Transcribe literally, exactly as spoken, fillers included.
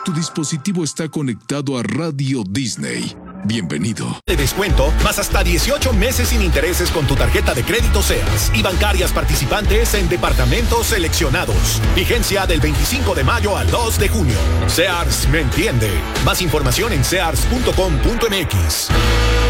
Tu dispositivo está conectado a Radio Disney. Bienvenido. De descuento, más hasta dieciocho meses sin intereses con tu tarjeta de crédito Sears y bancarias participantes en departamentos seleccionados. Vigencia del veinticinco de mayo al dos de junio. Sears me entiende. Más información en sears punto com punto m x.